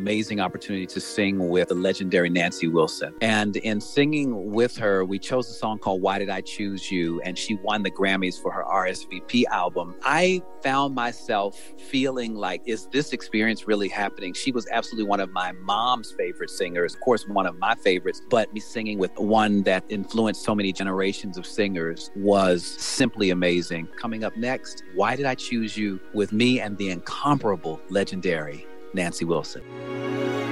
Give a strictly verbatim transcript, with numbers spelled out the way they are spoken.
amazing opportunity to sing with the legendary Nancy Wilson. And in singing with her, we chose a song called Why Did I Choose You? And she won the Grammys for her R S V P album. I found myself feeling like, is this experience really happening? She was absolutely one of my mom's favorite singers, of course, one of my favorites, but me singing with one that influenced so many generations of singers was simply amazing. Coming up next, Why Did I Choose You? With me and the incomparable, legendary Nancy Wilson.